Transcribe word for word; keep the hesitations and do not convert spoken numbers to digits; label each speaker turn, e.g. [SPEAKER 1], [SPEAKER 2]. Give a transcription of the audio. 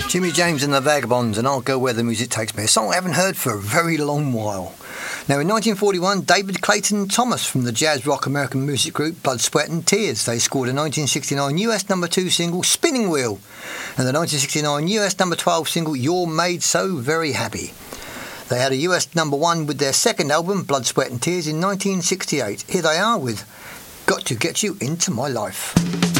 [SPEAKER 1] Jimmy James and the Vagabonds, and I'll Go Where the Music Takes Me, a song I haven't heard for a very long while. Now, in nineteen forty-one, David Clayton Thomas from the jazz rock American music group Blood, Sweat and Tears, they scored a nineteen sixty-nine U S number two single, Spinning Wheel, and the nineteen sixty-nine U S number twelve single, You're Made So Very Happy. They had a U S number one with their second album, Blood, Sweat and Tears, in nineteen sixty-eight. Here they are with Got to Get You Into My Life.